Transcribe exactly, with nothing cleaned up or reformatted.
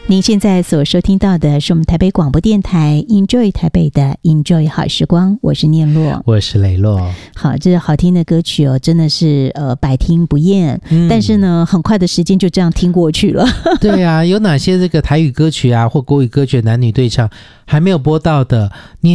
您现在所收听到的是我们台北广播电台 Enjoy 台北的 Enjoy 好时光，我是念洛， 我是雷洛。 好，这是好听的歌曲哦，真的是呃百听不厌、嗯、但是呢很快的时间就这样听过去了。 对啊，有哪些这个台语歌曲啊或国语歌曲男女对唱还没有播到的，你